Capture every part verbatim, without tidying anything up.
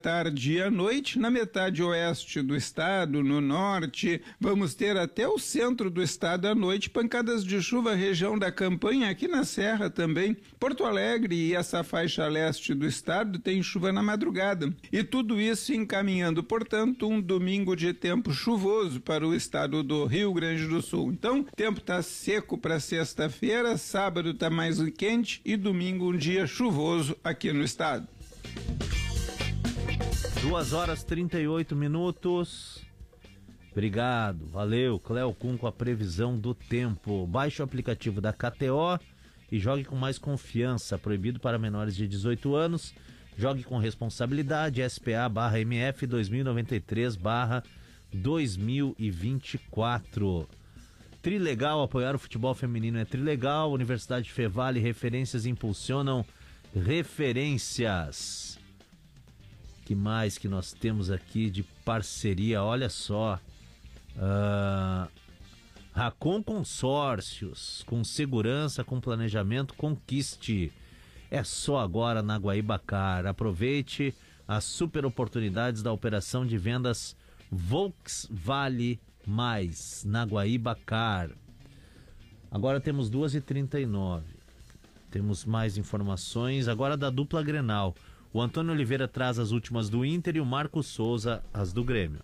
tarde e à noite, na metade oeste do estado, no norte, vamos ter até o centro do estado à noite, pancadas de chuva, região da Campanha, aqui na Serra também, Porto Alegre e essa faixa leste do estado tem chuva na madrugada. E tudo isso encaminhando, portanto, um domingo de tempo chuvoso para o estado do Rio Grande do Sul. Então, o tempo está seco para sexta-feira, sábado está mais quente e domingo um dia chuvoso aqui no estado. duas horas e trinta e oito minutos. Obrigado, valeu, Cleo Kuhn com a previsão do tempo. Baixe o aplicativo da K T O e jogue com mais confiança. Proibido para menores de dezoito anos. Jogue com responsabilidade. S P A barra M F dois mil e noventa e três barra dois mil e vinte e quatro. Trilegal, apoiar o futebol feminino é trilegal. Universidade Fevale, referências impulsionam referências. Que mais que nós temos aqui de parceria? Olha só, uh, Racon Consórcios, com segurança, com planejamento, conquiste. É só agora na Guaíbacar. Aproveite as super oportunidades da operação de vendas Volkswagen Mais na Guaíbacar. Agora temos duas e trinta e nove. Temos mais informações agora da dupla Grenal. O Antônio Oliveira traz as últimas do Inter e o Marcos Souza as do Grêmio.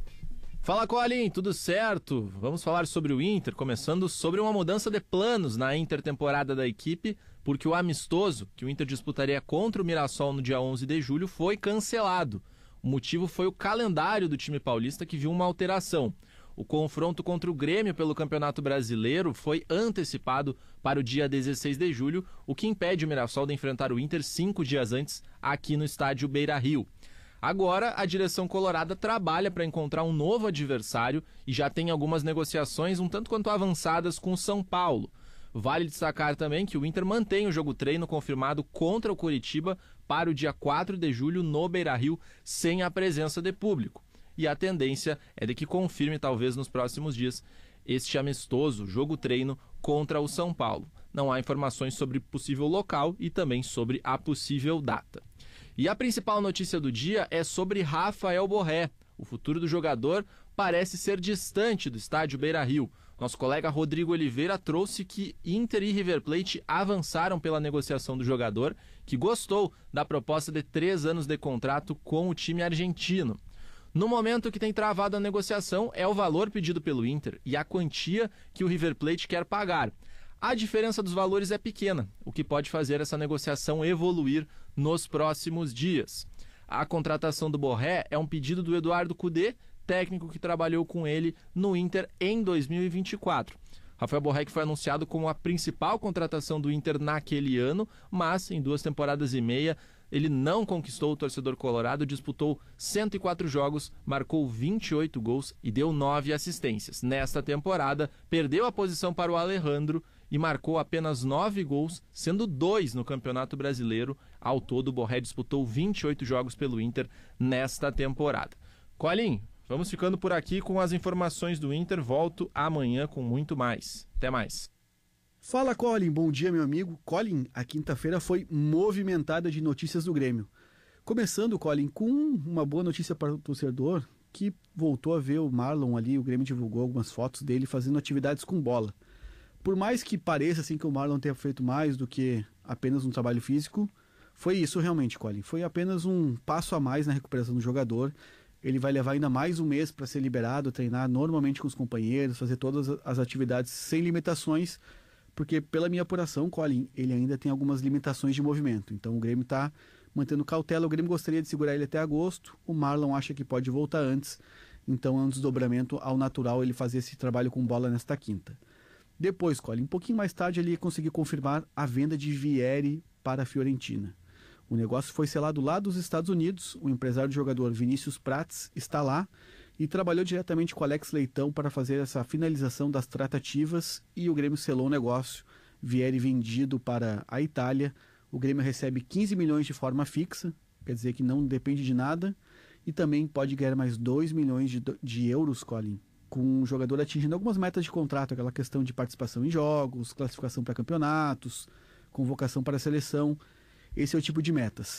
Fala, Colin, tudo certo? Vamos falar sobre o Inter, começando sobre uma mudança de planos na intertemporada da equipe, porque o amistoso que o Inter disputaria contra o Mirassol no dia onze de julho foi cancelado. O motivo foi o calendário do time paulista, que viu uma alteração. O confronto contra o Grêmio pelo Campeonato Brasileiro foi antecipado para o dia dezesseis de julho, o que impede o Mirassol de enfrentar o Inter cinco dias antes aqui no estádio Beira-Rio. Agora, a direção colorada trabalha para encontrar um novo adversário e já tem algumas negociações um tanto quanto avançadas com o São Paulo. Vale destacar também que o Inter mantém o jogo treino confirmado contra o Coritiba para o dia quatro de julho no Beira-Rio, sem a presença de público. E a tendência é de que confirme, talvez nos próximos dias, este amistoso jogo-treino contra o São Paulo. Não há informações sobre possível local e também sobre a possível data. E a principal notícia do dia é sobre Rafael Borré. O futuro do jogador parece ser distante do estádio Beira-Rio. Nosso colega Rodrigo Oliveira trouxe que Inter e River Plate avançaram pela negociação do jogador, que gostou da proposta de três anos de contrato com o time argentino. No momento que tem travado a negociação é o valor pedido pelo Inter e a quantia que o River Plate quer pagar. A diferença dos valores é pequena, o que pode fazer essa negociação evoluir nos próximos dias. A contratação do Borré é um pedido do Eduardo Cudê, técnico que trabalhou com ele no Inter em dois mil e vinte e quatro. Rafael Borré que foi anunciado como a principal contratação do Inter naquele ano, mas em duas temporadas e meia ele não conquistou o torcedor colorado, disputou cento e quatro jogos, marcou vinte e oito gols e deu nove assistências. Nesta temporada, perdeu a posição para o Alejandro e marcou apenas nove gols, sendo dois no Campeonato Brasileiro. Ao todo, o Borré disputou vinte e oito jogos pelo Inter nesta temporada. Colin, vamos ficando por aqui com as informações do Inter. Volto amanhã com muito mais. Até mais. Fala, Colin. Bom dia, meu amigo. Colin, a quinta-feira foi movimentada de notícias do Grêmio. Começando, Colin, com uma boa notícia para o torcedor que voltou a ver o Marlon ali. O Grêmio divulgou algumas fotos dele fazendo atividades com bola. Por mais que pareça assim que o Marlon tenha feito mais do que apenas um trabalho físico, foi isso realmente, Colin. Foi apenas um passo a mais na recuperação do jogador. Ele vai levar ainda mais um mês para ser liberado, treinar normalmente com os companheiros, fazer todas as atividades sem limitações, porque pela minha apuração, Colin, ele ainda tem algumas limitações de movimento. Então o Grêmio está mantendo cautela. O Grêmio gostaria de segurar ele até agosto. O Marlon acha que pode voltar antes. Então é um desdobramento ao natural ele fazer esse trabalho com bola nesta quinta. Depois, Colin, um pouquinho mais tarde ele conseguiu confirmar a venda de Vieri para a Fiorentina. O negócio foi selado lá dos Estados Unidos. O empresário do jogador Vinícius Prats está lá e trabalhou diretamente com Alex Leitão para fazer essa finalização das tratativas, e o Grêmio selou o negócio. Vieri vendido para a Itália. O Grêmio recebe quinze milhões de forma fixa, quer dizer que não depende de nada, e também pode ganhar mais dois milhões de, de euros, Colin, com o jogador atingindo algumas metas de contrato, aquela questão de participação em jogos, classificação para campeonatos, convocação para a seleção. Esse é o tipo de metas.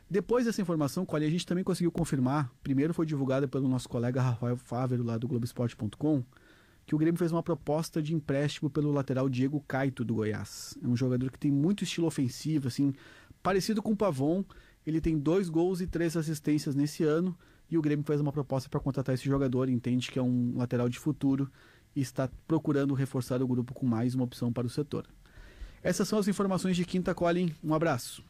Depois dessa informação, Coli, a gente também conseguiu confirmar, primeiro foi divulgada pelo nosso colega Rafael Fávero, lá do Globoesporte ponto com, que o Grêmio fez uma proposta de empréstimo pelo lateral Diego Caito, do Goiás. É um jogador que tem muito estilo ofensivo, assim, parecido com o Pavon. Ele tem dois gols e três assistências nesse ano, e o Grêmio fez uma proposta para contratar esse jogador, entende que é um lateral de futuro e está procurando reforçar o grupo com mais uma opção para o setor. Essas são as informações de quinta, Colin. Um abraço.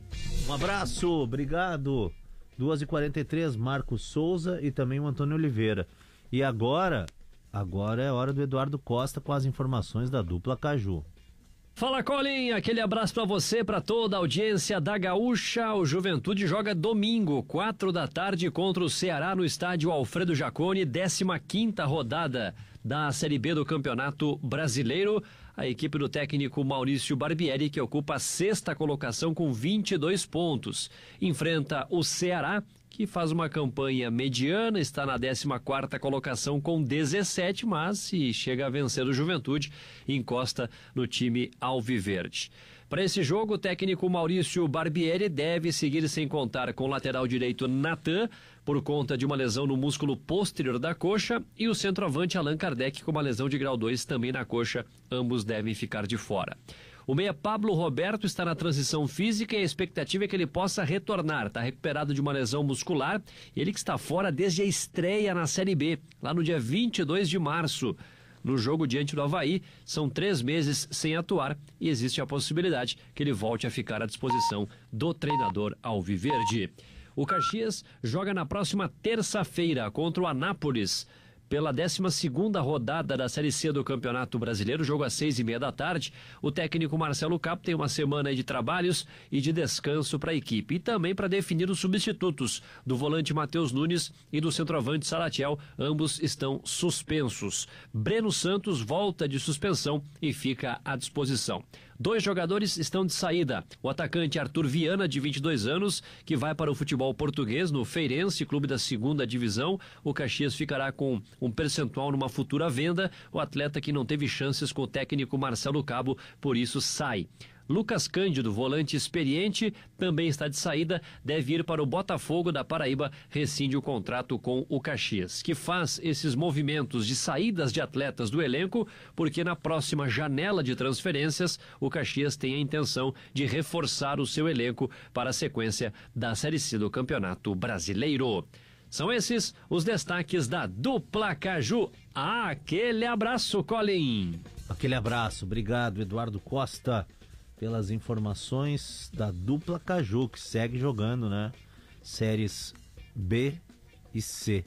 Um abraço, obrigado. duas e quarenta e três, Marcos Souza e também o Antônio Oliveira. E agora, agora é hora do Eduardo Costa com as informações da dupla Caju. Fala, Colin, aquele abraço pra você, pra toda a audiência da Gaúcha. O Juventude joga domingo, quatro da tarde, contra o Ceará no estádio Alfredo Jaconi, décima quinta rodada da Série B do Campeonato Brasileiro. A equipe do técnico Maurício Barbieri, que ocupa a sexta colocação com vinte e dois pontos, enfrenta o Ceará, que faz uma campanha mediana, está na décima quarta colocação com dezessete, mas se chega a vencer o Juventude, encosta no time alviverde. Para esse jogo, o técnico Maurício Barbieri deve seguir sem contar com o lateral direito Natan, por conta de uma lesão no músculo posterior da coxa, e o centroavante Allan Kardec com uma lesão de grau dois também na coxa. Ambos devem ficar de fora. O meia Pablo Roberto está na transição física e a expectativa é que ele possa retornar. Está recuperado de uma lesão muscular, ele que está fora desde a estreia na Série B, lá no dia vinte e dois de março. No jogo diante do Avaí, são três meses sem atuar e existe a possibilidade que ele volte a ficar à disposição do treinador alviverde. O Caxias joga na próxima terça-feira contra o Anápolis, pela décima segunda rodada da Série C do Campeonato Brasileiro, jogo às seis e meia da tarde. O técnico Marcelo Capo tem uma semana de trabalhos e de descanso para a equipe. E também para definir os substitutos do volante Matheus Nunes e do centroavante Salatiel. Ambos estão suspensos. Breno Santos volta de suspensão e fica à disposição. Dois jogadores estão de saída. O atacante Arthur Viana, de vinte e dois anos, que vai para o futebol português no Feirense, clube da segunda divisão. O Caxias ficará com um percentual numa futura venda. O atleta que não teve chances com o técnico Marcelo Cabo, por isso sai. Lucas Cândido, volante experiente, também está de saída, deve ir para o Botafogo da Paraíba, rescinde o contrato com o Caxias, que faz esses movimentos de saídas de atletas do elenco, porque na próxima janela de transferências, o Caxias tem a intenção de reforçar o seu elenco para a sequência da Série C do Campeonato Brasileiro. São esses os destaques da dupla Caju. Ah, aquele abraço, Colin! Aquele abraço, obrigado, Eduardo Costa, pelas informações da dupla Caju, que segue jogando, né? Séries B e C.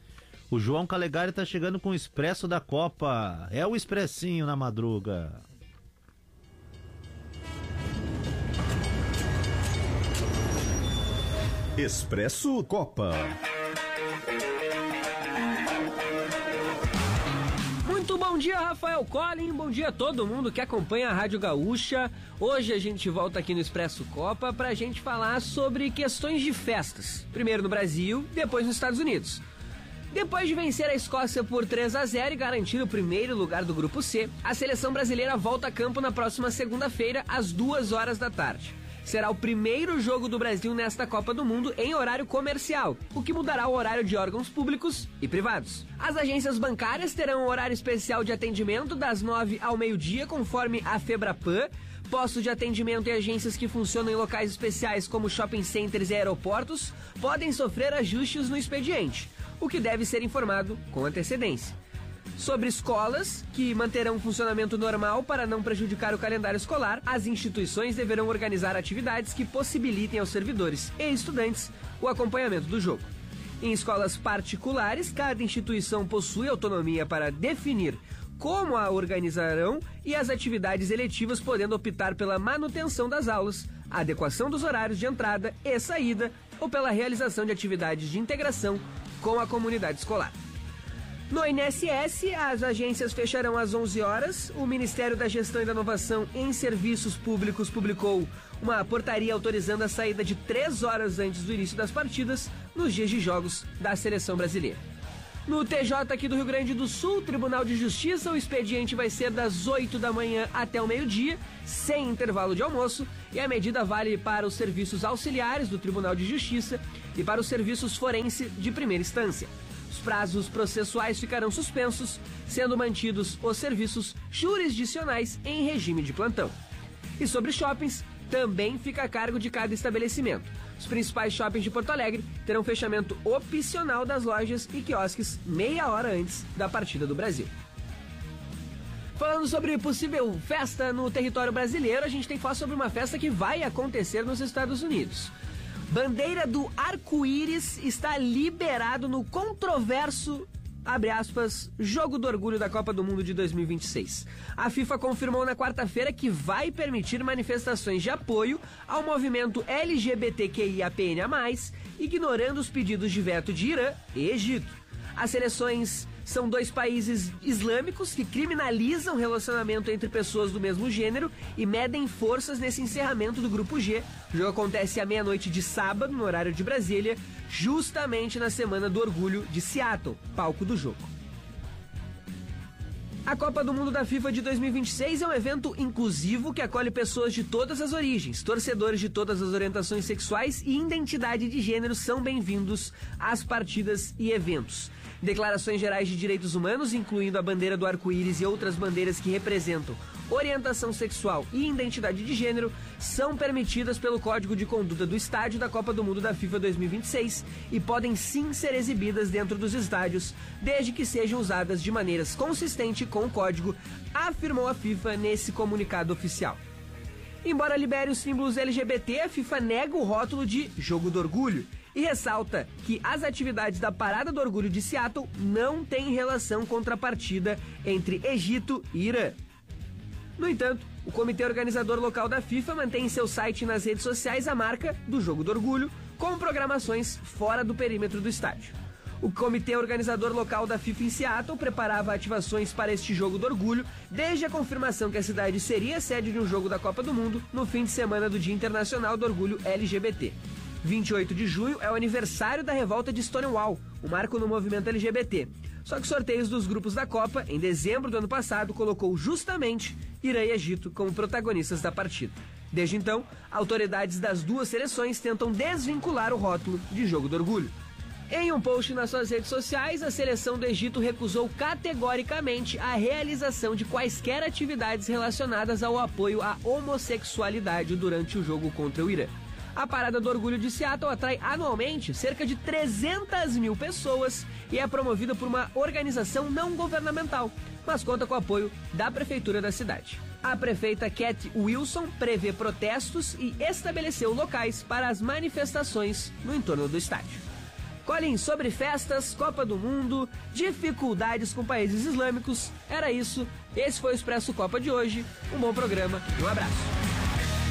O João Calegari tá chegando com o Expresso da Copa. É o Expressinho na madruga. Expresso Copa. Muito bom dia, Rafael Collin, bom dia a todo mundo que acompanha a Rádio Gaúcha. Hoje a gente volta aqui no Expresso Copa pra gente falar sobre questões de festas. Primeiro no Brasil, depois nos Estados Unidos. Depois de vencer a Escócia por três a zero e garantir o primeiro lugar do Grupo C, a seleção brasileira volta a campo na próxima segunda-feira, às duas horas da tarde. Será o primeiro jogo do Brasil nesta Copa do Mundo em horário comercial, o que mudará o horário de órgãos públicos e privados. As agências bancárias terão um horário especial de atendimento das nove ao meio-dia, conforme a FEBRAPAN. Postos de atendimento e agências que funcionam em locais especiais como shopping centers e aeroportos podem sofrer ajustes no expediente, o que deve ser informado com antecedência. Sobre escolas, que manterão funcionamento normal para não prejudicar o calendário escolar, as instituições deverão organizar atividades que possibilitem aos servidores e estudantes o acompanhamento do jogo. Em escolas particulares, cada instituição possui autonomia para definir como a organizarão e as atividades eletivas, podendo optar pela manutenção das aulas, adequação dos horários de entrada e saída ou pela realização de atividades de integração com a comunidade escolar. No I N S S, as agências fecharão às onze horas. O Ministério da Gestão e da Inovação em Serviços Públicos publicou uma portaria autorizando a saída de três horas antes do início das partidas nos dias de jogos da seleção brasileira. No T J aqui do Rio Grande do Sul, Tribunal de Justiça, o expediente vai ser das oito da manhã até o meio-dia, sem intervalo de almoço, E a medida vale para os serviços auxiliares do Tribunal de Justiça e para os serviços forense de primeira instância. Os prazos processuais ficarão suspensos, sendo mantidos os serviços jurisdicionais em regime de plantão. E sobre shoppings, também fica a cargo de cada estabelecimento. Os principais shoppings de Porto Alegre terão fechamento opcional das lojas e quiosques meia hora antes da partida do Brasil. Falando sobre possível festa no território brasileiro, a gente tem que falar sobre uma festa que vai acontecer nos Estados Unidos. Bandeira do arco-íris está liberado no controverso, abre aspas, Jogo do Orgulho da Copa do Mundo de dois mil e vinte e seis. A FIFA confirmou na quarta-feira que vai permitir manifestações de apoio ao movimento L G B T Q I A P N A mais, ignorando os pedidos de veto de Irã e Egito. As seleções são dois países islâmicos que criminalizam o relacionamento entre pessoas do mesmo gênero e medem forças nesse encerramento do Grupo G. O jogo acontece à meia-noite de sábado, no horário de Brasília, justamente na Semana do Orgulho de Seattle, palco do jogo. A Copa do Mundo da FIFA de dois mil e vinte e seis é um evento inclusivo que acolhe pessoas de todas as origens. Torcedores de todas as orientações sexuais e identidade de gênero são bem-vindos às partidas e eventos. Declarações gerais de direitos humanos, incluindo a bandeira do arco-íris e outras bandeiras que representam orientação sexual e identidade de gênero, são permitidas pelo Código de Conduta do Estádio da Copa do Mundo da FIFA dois mil e vinte e seis e podem sim ser exibidas dentro dos estádios, desde que sejam usadas de maneiras consistentes com o código, afirmou a FIFA nesse comunicado oficial. Embora libere os símbolos L G B T, a FIFA nega o rótulo de Jogo do Orgulho e ressalta que as atividades da Parada do Orgulho de Seattle não têm relação com a partida entre Egito e Irã. No entanto, o comitê organizador local da FIFA mantém em seu site e nas redes sociais a marca do Jogo do Orgulho, com programações fora do perímetro do estádio. O comitê organizador local da FIFA em Seattle preparava ativações para este Jogo do Orgulho desde a confirmação que a cidade seria sede de um jogo da Copa do Mundo no fim de semana do Dia Internacional do Orgulho L G B T. vinte e oito de junho é o aniversário da revolta de Stonewall, um marco no movimento L G B T. Só que sorteios dos grupos da Copa, em dezembro do ano passado, colocou justamente Irã e Egito como protagonistas da partida. Desde então, autoridades das duas seleções tentam desvincular o rótulo de Jogo do Orgulho. Em um post nas suas redes sociais, a seleção do Egito recusou categoricamente a realização de quaisquer atividades relacionadas ao apoio à homossexualidade durante o jogo contra o Irã. A Parada do Orgulho de Seattle atrai anualmente cerca de trezentas mil pessoas e é promovida por uma organização não governamental, mas conta com o apoio da prefeitura da cidade. A prefeita Cat Wilson prevê protestos e estabeleceu locais para as manifestações no entorno do estádio. Colin, sobre festas, Copa do Mundo, dificuldades com países islâmicos, era isso. Esse foi o Expresso Copa de hoje. Um bom programa e um abraço.